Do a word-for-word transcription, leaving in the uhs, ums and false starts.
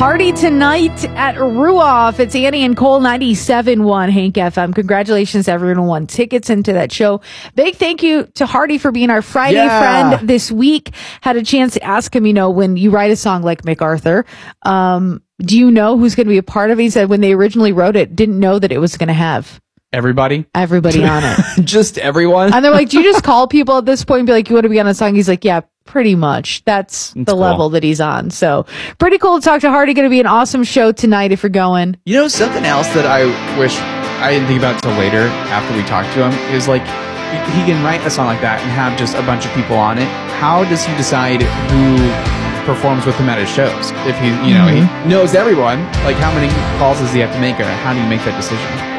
Hardy tonight at Ruoff. It's Annie and Cole, ninety-seven point one Hank F M. Congratulations to everyone who won tickets into that show. Big thank you to Hardy for being our Friday Yeah. friend this week. Had a chance to ask him, you know, when you write a song like MacArthur, um, do you know who's going to be a part of it? He said when they originally wrote it, didn't know that it was going to have Everybody? everybody on it. Just everyone? And they're like, do you just call people at this point and be like, you want to be on a song? He's like, yeah, pretty much. That's, That's the cool. level that he's on. So pretty cool to talk to Hardy. Going to be an awesome show tonight if you're going. You know, something else that I wish I didn't think about until later after we talked to him is like, he he can write a song like that and have just a bunch of people on it. How does he decide who performs with him at his shows? If he, you know, Mm-hmm. he knows everyone, like how many calls does he have to make or how do you make that decision?